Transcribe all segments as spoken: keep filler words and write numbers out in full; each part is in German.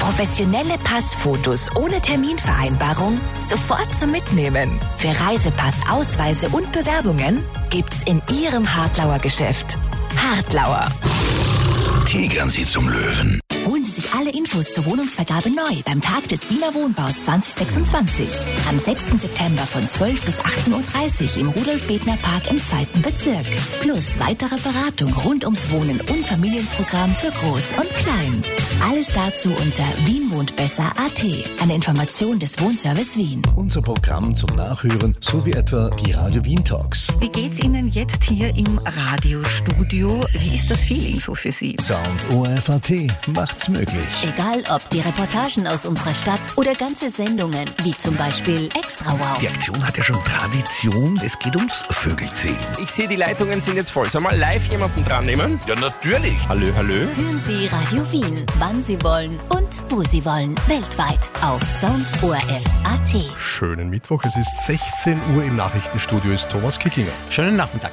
Professionelle Passfotos ohne Terminvereinbarung sofort zum Mitnehmen. Für Reisepass, Ausweise und Bewerbungen gibt's in Ihrem Hartlauer Geschäft. Hartlauer. Tigern Sie zum Löwen. Holen Sie sich alle Infos zur Wohnungsvergabe neu beim Tag des Wiener Wohnbaus zwanzig sechsundzwanzig. Am sechsten September von zwölf bis achtzehn Uhr dreißig im Rudolf-Bedner-Park im zweiten Bezirk. Plus weitere Beratung rund ums Wohnen und Familienprogramm für Groß und Klein. Alles dazu unter wienwohntbesser punkt at. Eine Information des Wohnservice Wien. Unser Programm zum Nachhören sowie etwa die Radio Wien Talks. Wie geht's Ihnen jetzt hier im Radiostudio? Wie ist das Feeling so für Sie? Sound O R F punkt at macht's möglich. Egal ob die Reportagen aus unserer Stadt oder ganze Sendungen, wie zum Beispiel Extra Wow. Die Aktion hat ja schon Tradition. Es geht ums Vögelzählen. Ich sehe, die Leitungen sind jetzt voll. Soll mal live jemanden dran nehmen? Ja, natürlich. Hallo, hallo. Hören Sie Radio Wien, wann Sie wollen und wo Sie wollen. Weltweit auf Sound O R F punkt at. Schönen Mittwoch. Es ist sechzehn Uhr. Im Nachrichtenstudio ist Thomas Kickinger. Schönen Nachmittag.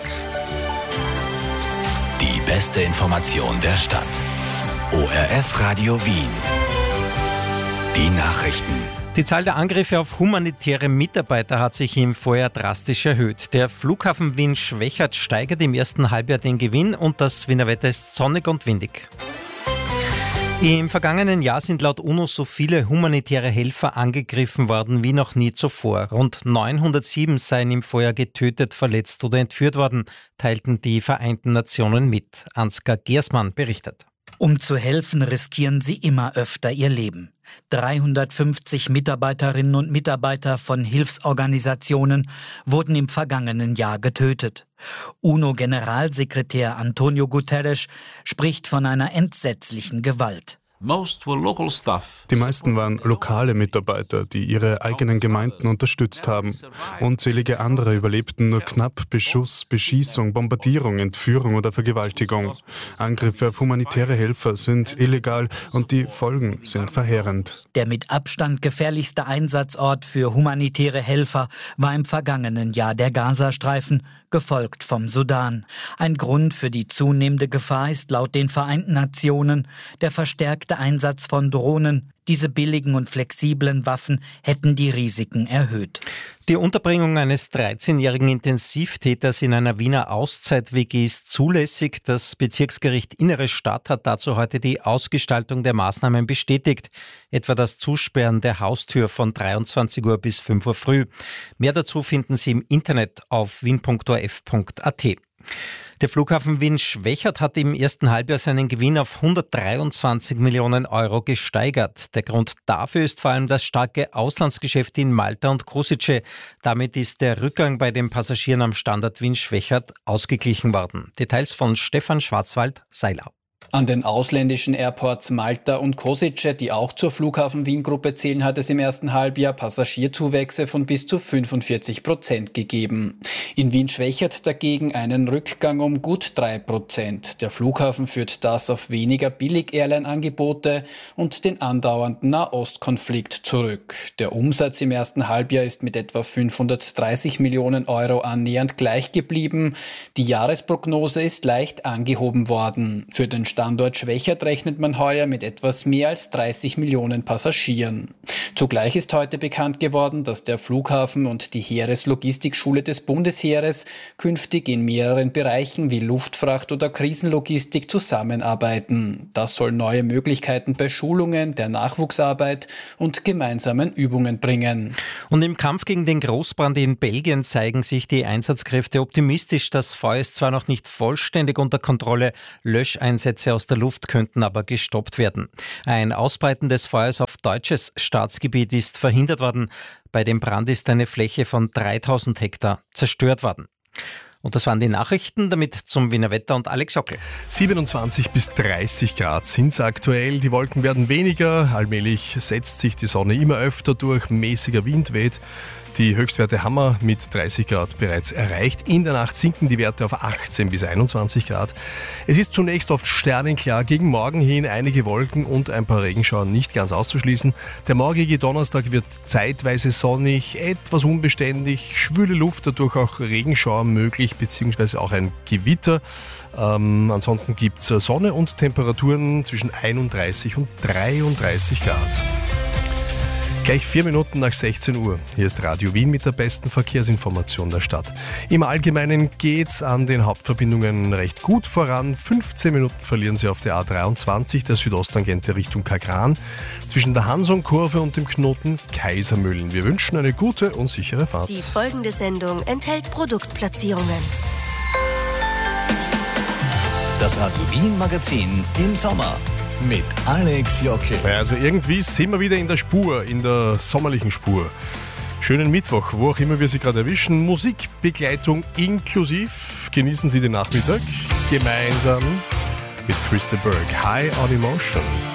Die beste Information der Stadt. O R F Radio Wien. Die Nachrichten. Die Zahl der Angriffe auf humanitäre Mitarbeiter hat sich im Vorjahr drastisch erhöht. Der Flughafen Wien-Schwechat steigert im ersten Halbjahr den Gewinn und das Wiener Wetter ist sonnig und windig. Im vergangenen Jahr sind laut UNO so viele humanitäre Helfer angegriffen worden wie noch nie zuvor. Rund neunhundertsieben seien im Vorjahr getötet, verletzt oder entführt worden, teilten die Vereinten Nationen mit. Ansgar Gersmann berichtet. Um zu helfen, riskieren sie immer öfter ihr Leben. dreihundertfünfzig Mitarbeiterinnen und Mitarbeiter von Hilfsorganisationen wurden im vergangenen Jahr getötet. UNO-Generalsekretär Antonio Guterres spricht von einer entsetzlichen Gewalt. Die meisten waren lokale Mitarbeiter, die ihre eigenen Gemeinden unterstützt haben. Unzählige andere überlebten nur knapp Beschuss, Beschießung, Bombardierung, Entführung oder Vergewaltigung. Angriffe auf humanitäre Helfer sind illegal und die Folgen sind verheerend. Der mit Abstand gefährlichste Einsatzort für humanitäre Helfer war im vergangenen Jahr der Gazastreifen, gefolgt vom Sudan. Ein Grund für die zunehmende Gefahr ist laut den Vereinten Nationen der verstärkte Einsatz von Drohnen. Diese billigen und flexiblen Waffen hätten die Risiken erhöht. Die Unterbringung eines dreizehnjährigen Intensivtäters in einer Wiener Auszeit-W G ist zulässig. Das Bezirksgericht Innere Stadt hat dazu heute die Ausgestaltung der Maßnahmen bestätigt. Etwa das Zusperren der Haustür von dreiundzwanzig Uhr bis fünf Uhr früh. Mehr dazu finden Sie im Internet auf wien punkt o r f punkt at. Der Flughafen Wien-Schwechat hat im ersten Halbjahr seinen Gewinn auf hundertdreiundzwanzig Millionen Euro gesteigert. Der Grund dafür ist vor allem das starke Auslandsgeschäft in Malta und Kosice. Damit ist der Rückgang bei den Passagieren am Standort Wien-Schwechat ausgeglichen worden. Details von Stefan Schwarzwald-Seilau. An den ausländischen Airports Malta und Kosice, die auch zur Flughafen Wien-Gruppe zählen, hat es im ersten Halbjahr Passagierzuwächse von bis zu fünfundvierzig Prozent gegeben. In Wien-Schwechat dagegen einen Rückgang um gut drei Prozent. Der Flughafen führt das auf weniger Billig-Airline-Angebote und den andauernden Nahostkonflikt zurück. Der Umsatz im ersten Halbjahr ist mit etwa fünfhundertdreißig Millionen Euro annähernd gleich geblieben. Die Jahresprognose ist leicht angehoben worden. Für den Standort Schwechat rechnet man heuer mit etwas mehr als dreißig Millionen Passagieren. Zugleich ist heute bekannt geworden, dass der Flughafen und die Heereslogistikschule des Bundesheeres künftig in mehreren Bereichen wie Luftfracht oder Krisenlogistik zusammenarbeiten. Das soll neue Möglichkeiten bei Schulungen, der Nachwuchsarbeit und gemeinsamen Übungen bringen. Und im Kampf gegen den Großbrand in Belgien zeigen sich die Einsatzkräfte optimistisch. Das Feuer ist zwar noch nicht vollständig unter Kontrolle, Löscheinsätze aus der Luft könnten aber gestoppt werden. Ein Ausbreiten des Feuers auf deutsches Staatsgebiet ist verhindert worden. Bei dem Brand ist eine Fläche von dreitausend Hektar zerstört worden. Und das waren die Nachrichten, damit zum Wiener Wetter und Alex Jockel. siebenundzwanzig bis dreißig Grad sind es aktuell. Die Wolken werden weniger. Allmählich setzt sich die Sonne immer öfter durch. Mäßiger Wind weht. Die Höchstwerte haben wir mit dreißig Grad bereits erreicht. In der Nacht sinken die Werte auf achtzehn bis einundzwanzig Grad. Es ist zunächst oft sternenklar, gegen morgen hin einige Wolken und ein paar Regenschauer nicht ganz auszuschließen. Der morgige Donnerstag wird zeitweise sonnig, etwas unbeständig, schwüle Luft, dadurch auch Regenschauer möglich, beziehungsweise auch ein Gewitter. Ähm, ansonsten gibt es Sonne und Temperaturen zwischen einunddreißig und dreiunddreißig Grad. Gleich vier Minuten nach sechzehn Uhr. Hier ist Radio Wien mit der besten Verkehrsinformation der Stadt. Im Allgemeinen geht's an den Hauptverbindungen recht gut voran. fünfzehn Minuten verlieren Sie auf der A dreiundzwanzig, der Südosttangente Richtung Kagran, zwischen der Hansonkurve und dem Knoten Kaisermühlen. Wir wünschen eine gute und sichere Fahrt. Die folgende Sendung enthält Produktplatzierungen. Das Radio Wien Magazin im Sommer. Mit Alex Jockel. Ja, also irgendwie sind wir wieder in der Spur, in der sommerlichen Spur. Schönen Mittwoch, wo auch immer wir Sie gerade erwischen. Musikbegleitung inklusiv. Genießen Sie den Nachmittag gemeinsam mit Christa Berg. High on Emotion.